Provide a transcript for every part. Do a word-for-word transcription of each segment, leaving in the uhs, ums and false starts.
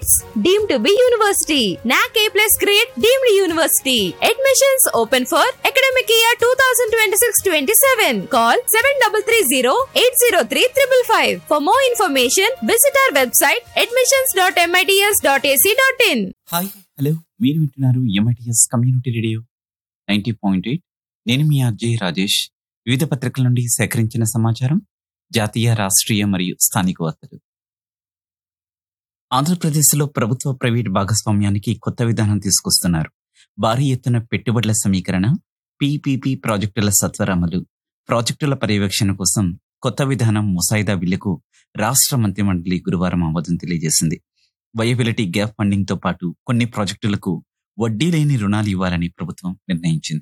College, deemed to be university. N A C A plus grade, deemed university. Admissions open for academic year twenty twenty-six twenty-seven. Call seven three three zero eight zero three five five five. For more information, visit our website admissions dot mits dot a c dot in. Hi hello మీరు వింటున్నారు MITS community radio ninety point eight. నేను మీ అజయ్ రాజేష్. వివిధ పత్రికల నుండి సేకరించిన సమాచారం, జాతీయ, రాష్ట్రీయ మరియు స్థానిక వార్తలు. ఆంధ్రప్రదేశ్లో ప్రభుత్వ ప్రైవేట్ భాగస్వామ్యానికి కొత్త విధానం తీసుకొస్తున్నారు. భారీ ఎత్తున పెట్టుబడుల సమీకరణ, పీపీపీ ప్రాజెక్టుల సత్వర అమలు, ప్రాజెక్టుల పర్యవేక్షణ కోసం కొత్త విధానం ముసాయిదా బిల్లుకు రాష్ట్ర మంత్రిమండలి గురువారం ఆమోదం తెలియజేసింది. వయబిలిటీ గ్యాప్ ఫండింగ్ తో పాటు కొన్ని ప్రాజెక్టులకు వడ్డీ లేని రుణాలు ఇవ్వాలని ప్రభుత్వం నిర్ణయించింది.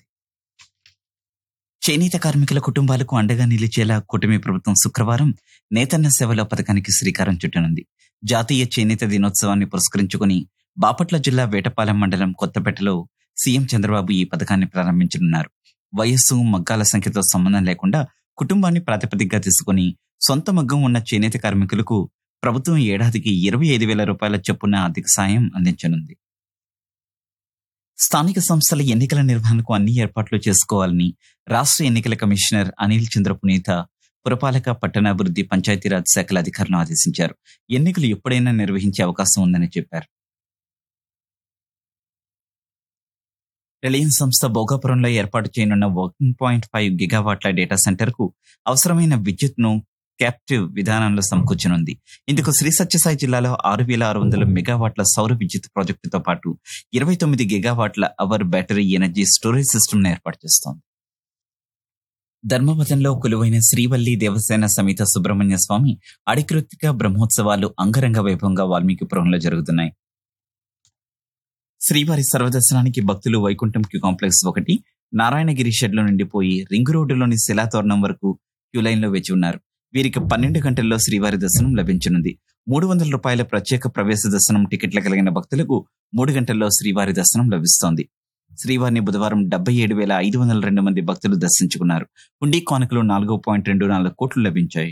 చేనేత కార్మికుల కుటుంబాలకు అండగా నిలిచేలా కూటమి ప్రభుత్వం శుక్రవారం నేతన్న సేవల పథకానికి శ్రీకారం చుట్టనుంది. జాతీయ చేనేత దినోత్సవాన్ని పురస్కరించుకుని బాపట్ల జిల్లా వేటపాలెం మండలం కొత్తపేటలో సీఎం చంద్రబాబు ఈ పథకాన్ని ప్రారంభించనున్నారు. వయస్సు, మగ్గాల సంఖ్యతో సంబంధం లేకుండా కుటుంబాన్ని ప్రాతిపదికగా తీసుకుని సొంత మగ్గం ఉన్న చేనేత కార్మికులకు ప్రభుత్వం ఏడాదికి ఇరవై ఐదు వేల రూపాయల చొప్పున ఆర్థిక సాయం అందించనుంది. స్థానిక సంస్థల ఎన్నికల నిర్వహణకు అన్ని ఏర్పాట్లు చేసుకోవాలని రాష్ట్ర ఎన్నికల కమిషనర్ అనిల్ చంద్ర పునీత పురపాలక, పట్టణాభివృద్ధి, పంచాయతీరాజ్ శాఖల అధికారులను ఆదేశించారు. ఎన్నికలు ఎప్పుడైనా నిర్వహించే అవకాశం ఉందని చెప్పారు. రిలయన్స్ సంస్థ భోగాపురంలో ఏర్పాటు చేయనున్న ఒకటి పాయింట్ ఐదు గిగావాట్ల డేటా సెంటర్ కు అవసరమైన విద్యుత్ ను క్యాప్టివ్ విధానంలో సమకూర్చనుంది. ఇందుకు శ్రీ సత్యసాయి జిల్లాలో ఆరు వేల ఆరు వందల మెగావాట్ల సౌర విద్యుత్ ప్రాజెక్టుతో పాటు ఇరవై తొమ్మిది గిగావాట్ల hour battery energy storage system ఏర్పాటు చేస్తోంది. ధర్మవతంలో కొలువైన శ్రీవల్లి దేవసేన సమేత సుబ్రహ్మణ్య స్వామి అధికృతిక బ్రహ్మోత్సవాలు అంగరంగ వైభవంగా వాల్మీకిపురంలో జరుగుతున్నాయి. శ్రీవారి సర్వదర్శనానికి భక్తులు వైకుంఠం క్యూ కాంప్లెక్స్ ఒకటి, నారాయణగిరి షెడ్లో నిండిపోయి రింగ్ రోడ్డులోని శిలాతోరణం వరకు క్యూ లైన్ లో వేచి ఉన్నారు. వీరికి పన్నెండు గంటల్లో శ్రీవారి దర్శనం లభించనుంది. మూడు వందల రూపాయల ప్రత్యేక ప్రవేశ దర్శనం టికెట్ల కలిగిన భక్తులకు మూడు గంటల్లో శ్రీవారి దర్శనం లభిస్తోంది. శ్రీవారిని బుధవారం డెబ్బై ఏడు వేల ఐదు వందల రెండు మంది భక్తులు దర్శించుకున్నారు. హుండీ కానుకలు నాలుగు పాయింట్ రెండు నాలుగు కోట్లు లభించాయి.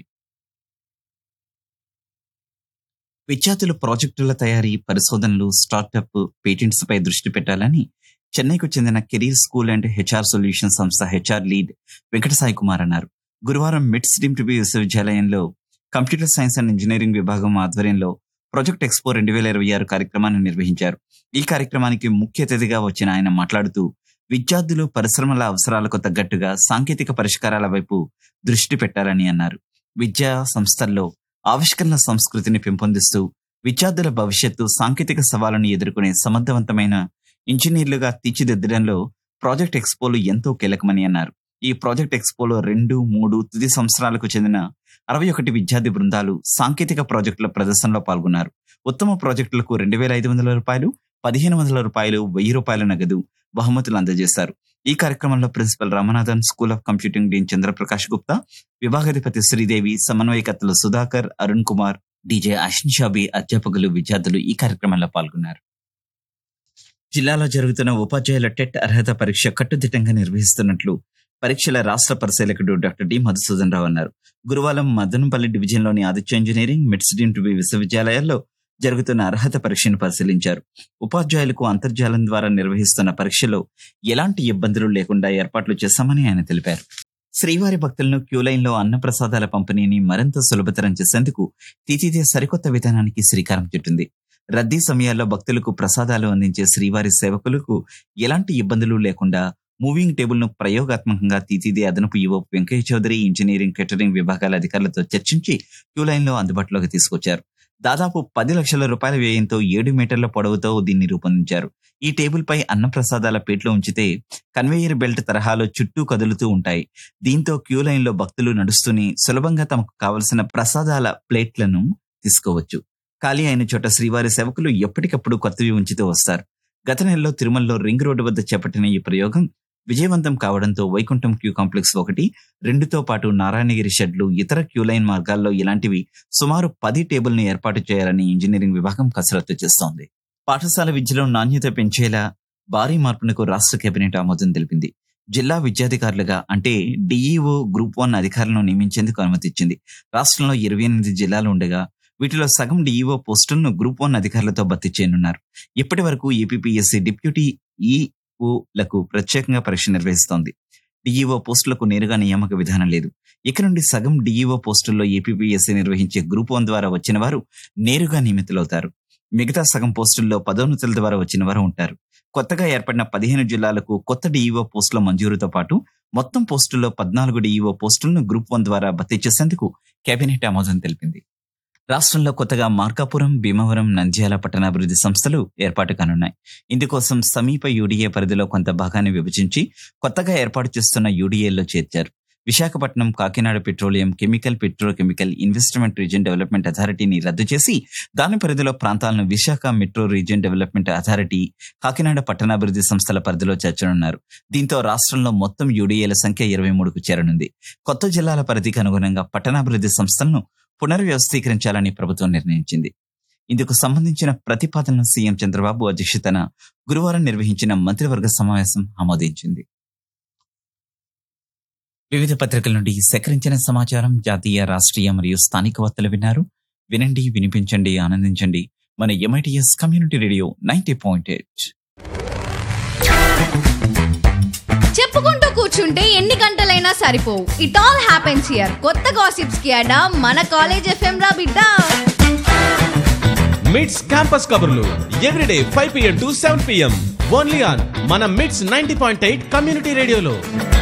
విద్యార్థులు ప్రాజెక్టుల తయారీ, పరిశోధనలు, స్టార్టప్, పేటెంట్స్ పై దృష్టి పెట్టాలని చెన్నైకు చెందిన career school and HR solution సంస్థ హెచ్ఆర్ లీడ్ వెంకట సాయి కుమార్ అన్నారు. గురువారం మిట్స్ డీమ్డ్ టు బి విశ్వవిద్యాలయంలో కంప్యూటర్ సైన్స్ అండ్ ఇంజనీరింగ్ విభాగం ఆధ్వర్యంలో ప్రాజెక్ట్ ఎక్స్పో రెండు వేల ఇరవై ఆరు కార్యక్రమాన్ని నిర్వహించారు. ఈ కార్యక్రమానికి ముఖ్య అతిథిగా వచ్చిన ఆయన మాట్లాడుతూ విద్యార్థులు పరిశ్రమల అవసరాలకు తగ్గట్టుగా సాంకేతిక పరిష్కారాల వైపు దృష్టి పెట్టాలని అన్నారు. విద్యా సంస్థల్లో ఆవిష్కరణ సంస్కృతిని పెంపొందిస్తూ విద్యార్థుల భవిష్యత్తు సాంకేతిక సవాళ్లను ఎదుర్కొనే సమర్థవంతమైన ఇంజనీర్లుగా తీర్చిదిద్దడంలో ప్రాజెక్ట్ ఎక్స్పోలు ఎంతో కీలకమని అన్నారు. ఈ ప్రాజెక్ట్ ఎక్స్పోలో రెండు, మూడు, తుది సంవత్సరాలకు చెందిన అరవై ఒకటి విద్యార్థి బృందాలు సాంకేతిక ప్రాజెక్టుల ప్రదర్శనలో పాల్గొన్నారు. ఉత్తమ ప్రాజెక్టులకు రెండు వేల ఐదు వందల రూపాయలు, పదిహేను వందల రూపాయలు, వెయ్యి రూపాయల నగదు బహుమతులు అందజేశారు. ఈ కార్యక్రమంలో principal Ramanathan, school of computing Deen Chandra Prakash Gupta, విభాగాధిపతి Sridevi, సమన్వయకర్తలు Sudhakar, Arun Kumar, DJ Ashwin shabby, అధ్యాపకులు, విద్యార్థులు ఈ కార్యక్రమంలో పాల్గొన్నారు. జిల్లాలో జరుగుతున్న ఉపాధ్యాయుల టెట్ అర్హత పరీక్ష కట్టుదిట్టంగా నిర్వహిస్తున్నట్లు పరీక్షల రాష్ట్ర పరిశీలకుడు డాక్టర్ డి మధుసూదన్ రావు అన్నారు. గురువారం మదనపల్లి డివిజన్లోని ఆదిత్య ఇంజనీరింగ్, మిట్స్ డీమ్డ్ టు బి విశ్వవిద్యాలయాల్లో జరుగుతున్న అర్హత పరీక్షను పరిశీలించారు. ఉపాధ్యాయులకు అంతర్జాలం ద్వారా నిర్వహిస్తున్న పరీక్షలో ఎలాంటి ఇబ్బందులు లేకుండా ఏర్పాట్లు చేశామని ఆయన తెలిపారు. శ్రీవారి భక్తులను క్యూలైన్ లో అన్నప్రసాదాల పంపిణీని మరింత సులభతరం చేసేందుకు తీతిదే సరికొత్త విధానానికి శ్రీకారం చుట్టింది. రద్దీ సమయాల్లో భక్తులకు ప్రసాదాలు అందించే శ్రీవారి సేవకులకు ఎలాంటి ఇబ్బందులు లేకుండా మూవింగ్ టేబుల్ ను ప్రయోగాత్మకంగా తీతిదే అదనపు యువ వెంకయ్య చౌదరి ఇంజనీరింగ్, కేటరింగ్ విభాగాల అధికారులతో చర్చించి క్యూలైన్ లో అందుబాటులోకి తీసుకొచ్చారు. దాదాపు పది లక్షల రూపాయల వ్యయంతో ఏడు మీటర్ల పొడవుతో దీన్ని రూపొందించారు. ఈ టేబుల్ పై అన్నప్రసాదాల పేట్లు ఉంచితే కన్వేయర్ బెల్ట్ తరహాలో చుట్టూ కదులుతూ ఉంటాయి. దీంతో క్యూలైన్ లో భక్తులు నడుస్తూనే సులభంగా తమకు కావలసిన ప్రసాదాల ప్లేట్లను తీసుకోవచ్చు. ఖాళీ అయిన చోట శ్రీవారి సేవకులు ఎప్పటికప్పుడు కొత్తవి ఉంచుతూ వస్తారు. గత నెలలో తిరుమలలో రింగ్ రోడ్డు వద్ద చేపట్టిన ఈ ప్రయోగం విజయవంతం కావడంతో వైకుంఠం క్యూ కాంప్లెక్స్ ఒకటి, రెండుతో పాటు నారాయణగిరి షెడ్లు, ఇతర క్యూలైన్ మార్గాల్లో ఇలాంటివి సుమారు పది టేబుల్ను ఏర్పాటు చేయాలని ఇంజనీరింగ్ విభాగం కసరత్తు చేస్తోంది. పాఠశాల విద్యలో నాణ్యత పెంచేలా భారీ మార్పునకు రాష్ట్ర కేబినెట్ ఆమోదం తెలిపింది. జిల్లా విద్యాధికారులుగా అంటే డిఈఓ గ్రూప్ వన్ అధికారులను నియమించేందుకు అనుమతి ఇచ్చింది. రాష్ట్రంలో ఇరవై ఎనిమిది జిల్లాలు ఉండగా వీటిలో సగం డిఈఓ పోస్టులను గ్రూప్ వన్ అధికారులతో భర్తీ చేయనున్నారు. ఇప్పటి వరకు ఏపీపీఎస్సీ డిప్యూటీ ఈఓలకు ప్రత్యేకంగా పరీక్ష నిర్వహిస్తోంది. డిఈఓ పోస్టులకు నేరుగా నియామక విధానం లేదు. ఇక నుండి సగం డిఈఓ పోస్టుల్లో ఏపీపీఎస్సీ నిర్వహించే గ్రూప్ వన్ ద్వారా వచ్చిన వారు నేరుగా నియమితులవుతారు. మిగతా సగం పోస్టుల్లో పదోన్నతుల ద్వారా వచ్చిన వారు ఉంటారు. కొత్తగా ఏర్పడిన పదిహేను జిల్లాలకు కొత్త డిఈఓ పోస్టుల మంజూరుతో పాటు మొత్తం పోస్టుల్లో పద్నాలుగు డిఈఓ పోస్టులను గ్రూప్ వన్ ద్వారా భర్తీ చేసేందుకు కేబినెట్ ఆమోదం తెలిపింది. రాష్ట్రంలో కొత్తగా మార్కాపురం, భీమవరం, నంద్యాల పట్టణాభివృద్ధి సంస్థలు ఏర్పాటు కానున్నాయి. ఇందుకోసం సమీప యూడీఏ పరిధిలో కొంత భాగాన్ని విభజించి కొత్తగా ఏర్పాటు చేస్తున్న యూడీఏల్లో చేర్చారు. Visakhapatnam Kakinada petroleum chemical petrochemical investment region development అథారిటీని రద్దు చేసి దాని పరిధిలో ప్రాంతాలను Visakha metro region development authority, Kakinada పట్టణాభివృద్ధి సంస్థల పరిధిలో చేర్చనున్నారు. దీంతో రాష్ట్రంలో మొత్తం యూడీఏల సంఖ్య ఇరవై మూడుకు చేరనుంది. కొత్త జిల్లాల పరిధికి అనుగుణంగా పట్టణాభివృద్ధి సంస్థలను పునర్వ్యవస్థీకరించాలని ప్రభుత్వం నిర్ణయించింది. ఇందుకు సంబంధించిన ప్రతిపాదనను సీఎం చంద్రబాబు అధ్యక్షతన గురువారం నిర్వహించిన మంత్రివర్గ సమావేశం ఆమోదించింది. వివిధ పత్రికల నుండి సేకరించిన సమాచారం, జాతీయ, రాష్ట్రీయ మరియు స్థానిక వార్తలు విన్నారు. వినండి, వినిపించండి, ఆనందించండి. మన MITS community radio ninety point eight. చెప్పుకుంటూ కూర్చుంటే ఎన్ని గంటలైనా సరిపోవు. It all happens here. కొత్త గాసిప్స్ కి అడా మన కాలేజ్ ఎఫ్ఎం రా బిడ్డ. మిడ్స్ క్యాంపస్ కబుర్లు everyday five PM to seven PM only on మన mids ninety point eight community రేడియోలో.